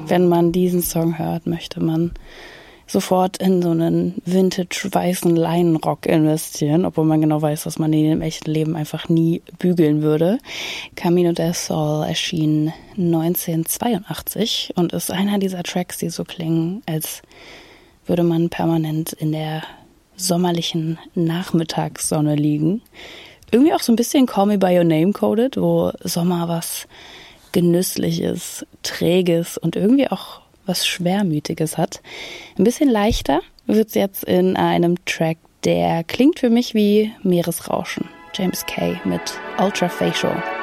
Wenn man diesen Song hört, möchte man sofort in so einen vintage-weißen Leinenrock investieren, obwohl man genau weiß, dass man ihn im echten Leben einfach nie bügeln würde. Camino del Sol erschien 1982 und ist einer dieser Tracks, die so klingen, als würde man permanent in der sommerlichen Nachmittagssonne liegen. Irgendwie auch so ein bisschen Call Me By Your Name coded, wo Sommer was Genüssliches, Träges und irgendwie auch was Schwermütiges hat. Ein bisschen leichter wird es jetzt in einem Track, der klingt für mich wie Meeresrauschen. James Kay mit Ultra Facial.